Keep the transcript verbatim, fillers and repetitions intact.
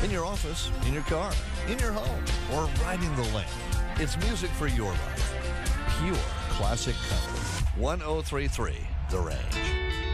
in your office, in your car, in your home, or riding the lane. It's music for your life. Pure classic country. ten thirty-three The Range.